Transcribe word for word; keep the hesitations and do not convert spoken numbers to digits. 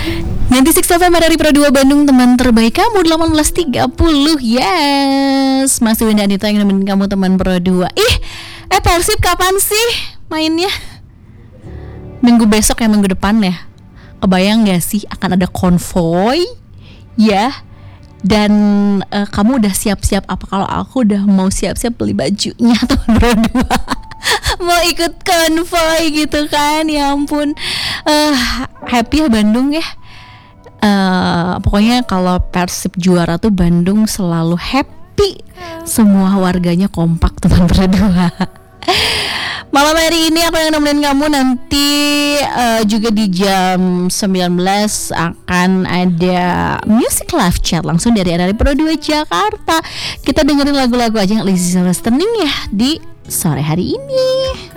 sembilan puluh enam F M dari Pro dua Bandung, teman terbaik kamu delapan belas tiga puluh. Yes, masih Winda Anita yang nemenin kamu teman Pro dua. Ih, eh Persib kapan sih mainnya? Minggu besok ya, minggu depan ya. Kebayang gak sih akan ada konvoy? Ya. Dan uh, kamu udah siap-siap apa? Kalau aku udah mau siap-siap beli bajunya teman Pro dua. Mau ikut konvoy gitu kan. Ya ampun. Uh, happy ya Bandung ya. Uh, pokoknya kalau Persib juara tuh Bandung selalu happy. Semua warganya kompak teman berdua. Malam hari ini aku yang nemenin kamu. Nanti uh, juga di jam sembilan belas akan ada Music Live Chat langsung dari R R I Pro dua Jakarta. Kita dengerin lagu-lagu aja yang listening ya di sore hari ini.